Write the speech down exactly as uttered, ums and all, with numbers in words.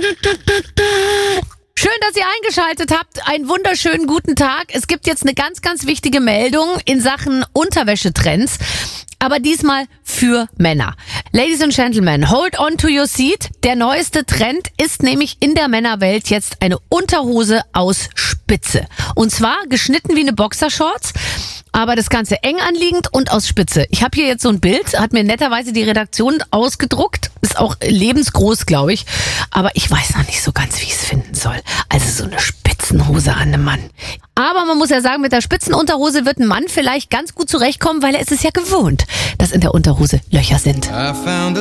Schön, dass ihr eingeschaltet habt. Einen wunderschönen guten Tag. Es gibt jetzt eine ganz, ganz wichtige Meldung in Sachen Unterwäschetrends. Aber diesmal für Männer. Ladies and Gentlemen, hold on to your seat. Der neueste Trend ist nämlich in der Männerwelt jetzt eine Unterhose aus Spitze. Und zwar geschnitten wie eine Boxershorts, aber das Ganze eng anliegend und aus Spitze. Ich habe hier jetzt so ein Bild, hat mir netterweise die Redaktion ausgedruckt. Ist auch lebensgroß, glaube ich. Aber ich weiß noch nicht so ganz, wie ich es finden soll. Also so eine Spitzenhose an einem Mann. Aber man muss ja sagen, mit der Spitzenunterhose wird ein Mann vielleicht ganz gut zurechtkommen, weil er ist es ja gewohnt, dass in der Unterhose Löcher sind.